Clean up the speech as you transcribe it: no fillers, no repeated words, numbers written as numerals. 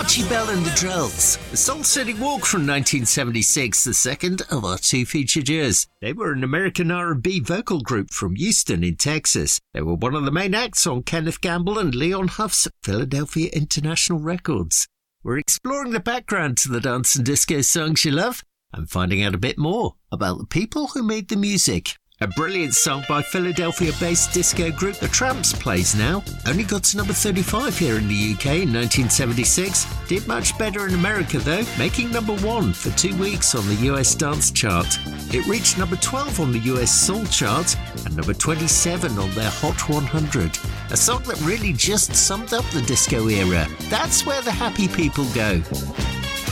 Archie Bell and the Drells. The Soul City Walk from 1976, the second of our two featured years. They were an American R&B vocal group from Houston in Texas. They were one of the main acts on Kenneth Gamble and Leon Huff's Philadelphia International Records. We're exploring the background to the dance and disco songs you love and finding out a bit more about the people who made the music. A brilliant song by Philadelphia-based disco group The Tramps plays now. Only got to number 35 here in the UK in 1976. Did much better in America though, making number 1 for 2 weeks on the US dance chart. It reached number 12 on the US soul chart and number 27 on their Hot 100. A song that really just summed up the disco era. That's where the happy people go.